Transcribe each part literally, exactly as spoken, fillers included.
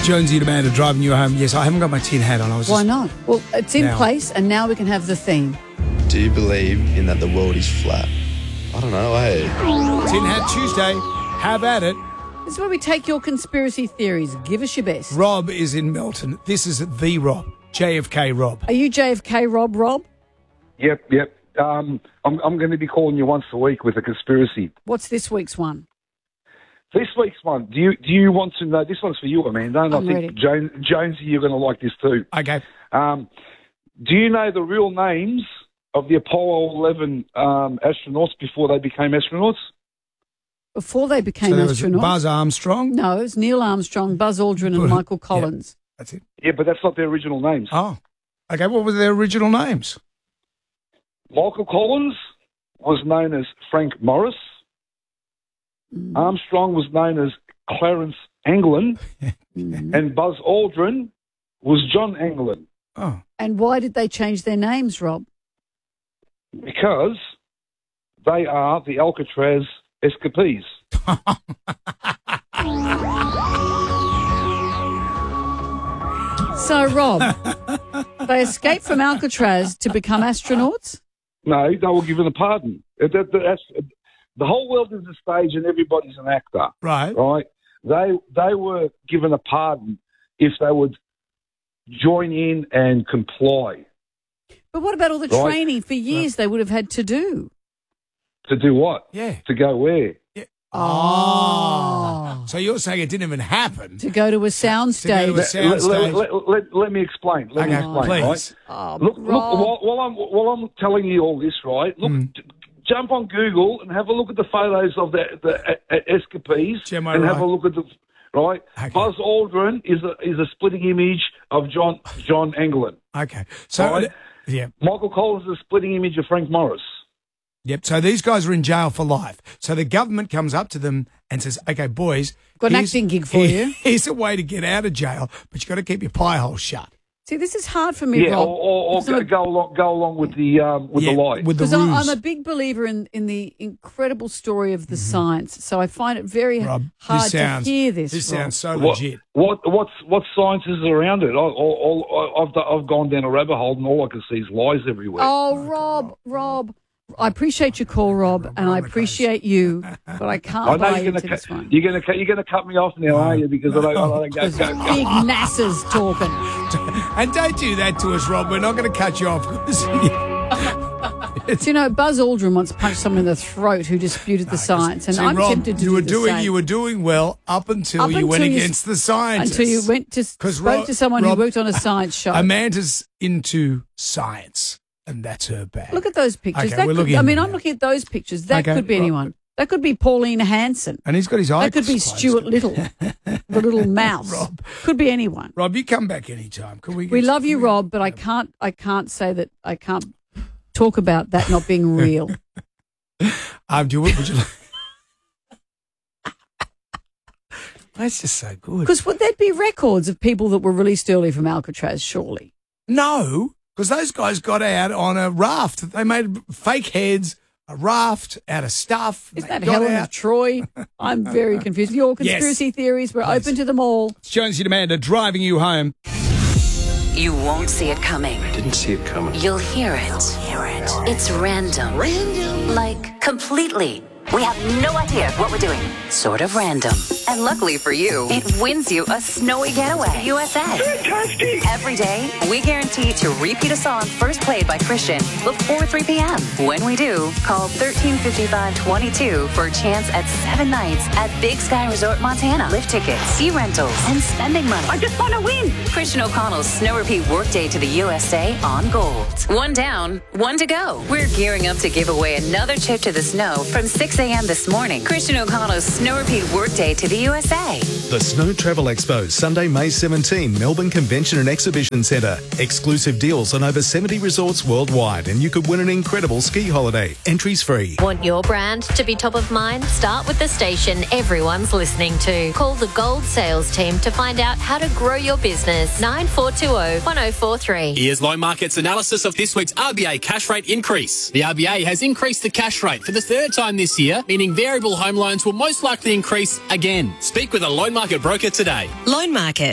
Jonesy and Amanda driving you home. Yes, I haven't got my tin hat on. I was Why just, not? Well, it's in Now. place, and now we can have the theme. Do you believe in that the world is flat? I don't know, eh? Tin Hat Tuesday. Have at it. This is where we take your conspiracy theories. Give us your best. Rob is in Melton. This is the Rob. J F K Rob. Are you J F K Rob, Rob? Yep, yep. Um, I'm, I'm going to be calling you once a week with a conspiracy. What's this week's one? This week's one, do you do you want to know? This one's for you, Amanda. And I'm I think, ready. Jones, Jonesy, you're going to like this too. Okay. Um, do you know the real names of the Apollo eleven um, astronauts before they became astronauts? Before they became So there was astronauts? Buzz Armstrong. No, it was Neil Armstrong, Buzz Aldrin, and Michael Yeah. Collins. That's it. Yeah, but that's not their original names. Oh. Okay, what were their original names? Michael Collins was known as Frank Morris. Mm. Armstrong was known as Clarence Anglin. Mm. And Buzz Aldrin was John Anglin. Oh. And why did they change their names, Rob? Because they are the Alcatraz escapees. So, Rob, they escaped from Alcatraz to become astronauts? No, they were given a pardon. That- that- that's- the whole world is a stage and everybody's an actor, Right. right? They they were given a pardon if they would join in and comply. But what about all the Right. training for years they would have had to do? To do what? Yeah. To go where? Oh. So you're saying it didn't even happen? To go to a To go soundstage. to a Let, let, soundstage. let, let, let me explain. Let me Okay, explain, please. right? Oh, Look, look Rob. while, while I'm while I'm telling you all this, right? Look, Mm. j- jump on Google and have a look at the photos of the the uh, uh, escapees, Am I and have right? a look at the right. Okay. Buzz Aldrin is a is a splitting image of John John Anglin. Okay. So, Right. yeah. Michael Collins is a splitting image of Frank Morris. Yep. So these guys are in jail for life. So the government comes up to them and says, okay, boys. Got an here's- acting gig for you. Here's a way to get out of jail, but you've got to keep your pie hole shut. See, this is hard for me, Yeah, Rob. or, or, or because I'm go, a- go along go along with the um, with Yeah, the lie. with the Because I'm, ruse. I'm a big believer in, in the incredible story of the science, so I find it very Rob, hard this sounds, to hear this. This Rob. sounds so What, legit. what what's what science is around it? I, I, I, I've I've gone down a rabbit hole and all I can see is lies everywhere. Oh, Rob, Rob, I appreciate your call, Rob, and I appreciate you, but I can't I know buy you're into gonna this cut, one. you're gonna cut, you're gonna cut me off now, are you? Because I don't, I don't go, Because go, go. big NASA's talking. And don't do that to us, Rob. We're not going to cut you off. So, you know, Buzz Aldrin once punched someone in the throat who disputed the science, and See, I'm Rob, tempted to you do were the doing same. you were doing well up until Up you went until you- against the scientists. Until you went to 'Cause spoke Rob- to someone Rob- who worked on a science show. Amanda's into science, and that's her bag. Look at those pictures. Okay, that we're could, looking I at mean, them I'm now. looking at those pictures. That Okay, could be Rob- anyone. That could be Pauline Hanson. And he's got his eyes That could be closed. Stuart Little, the little mouse. Rob. Could be anyone. Rob, you come back anytime. Can we? Get We love you, some- Rob, but I can't. I can't say that. I can't talk about that not being real. Um, do you, would you like? That's just so good. Because would there be records of people that were released early from Alcatraz? Surely. No, because those guys got out on a raft. They made fake heads, a raft out of stuff. Isn't They that got Helen out. of Troy? I'm very confused. Your Yes. conspiracy theories, we're Please. open to them all. It's Jonesy and Amanda driving you home. You won't see it coming. Didn't see it coming. You'll hear it. Hear it. It's random. Random? Like, completely. We have no idea what we're doing. Sort of random. And luckily for you, it wins you a snowy getaway. U S A. Fantastic. Every day, we guarantee to repeat a song first played by Christian before three p.m. When we do, call thirteen fifty-five twenty-two for a chance at seven nights at Big Sky Resort, Montana. Lift tickets, sea rentals, and spending money. I just want to win. Christian O'Connell's Snow Repeat Workday to the U S A on Gold. One down, one to go. We're gearing up to give away another trip to the snow from six a.m. this morning. Christian O'Connell's Snow Repeat Workday to the U S A. The Snow Travel Expo, Sunday, May seventeenth, Melbourne Convention and Exhibition Centre. Exclusive deals on over seventy resorts worldwide, and you could win an incredible ski holiday. Entries free. Want your brand to be top of mind? Start with the station everyone's listening to. Call the Gold Sales team to find out how to grow your business. nine four two zero, one zero four three. Here's Loan Market's analysis of this week's R B A cash rate increase. The R B A has increased the cash rate for the third time this year, meaning variable home loans will most likely increase again. Speak with a Loan Market broker today. Loan Market.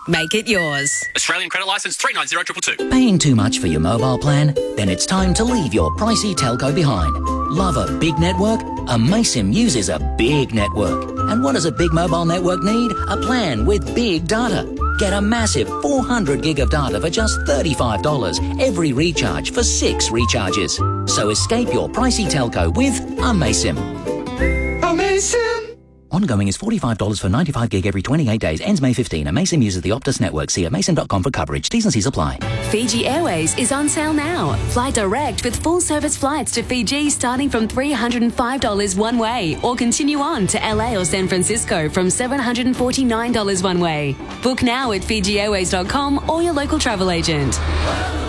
Make it yours. Australian credit licence three nine zero two two two. Paying too much for your mobile plan? Then it's time to leave your pricey telco behind. Love a big network? Amaysim uses a big network. And what does a big mobile network need? A plan with big data. Get a massive four hundred gig of data for just thirty-five dollars every recharge for six recharges. So escape your pricey telco with Amaysim. Amaysim! Ongoing is forty-five dollars for ninety-five gig every twenty-eight days. Ends May fifteenth. Amaysim uses the Optus network. See amaysim dot com for coverage. T's and C's apply. Fiji Airways is on sale now. Fly direct with full service flights to Fiji starting from three hundred five dollars one way, or continue on to L A or San Francisco from seven hundred forty-nine dollars one way. Book now at fiji airways dot com or your local travel agent.